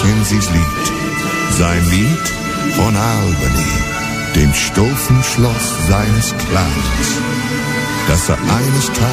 Mackenzies Lied. Sein Lied von Albany, dem Stufenschloss seines Clans, das er eines Tages